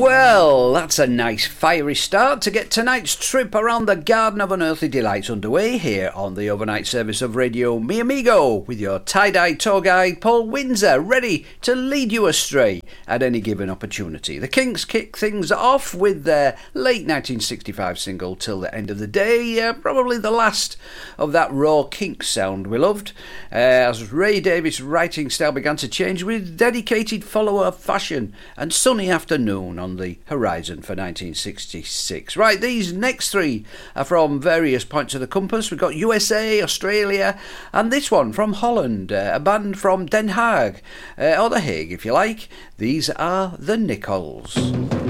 Well, that's a nice fiery start to get tonight's trip around the Garden of Unearthly Delights underway here on the overnight service of Radio Mi Amigo with your tie-dye tour guide Paul Windsor, ready to lead you astray at any given opportunity. The Kinks kick things off with their late 1965 single Till the End of the Day, probably the last of that raw Kinks sound we loved, as Ray Davies' writing style began to change with dedicated follower of fashion and Sunny Afternoon on the horizon for 1966. Right, these next three are from various points of the compass. We've got USA, Australia, and this one from Holland, a band from Den Haag, or The Hague if you like. These are the Nichols.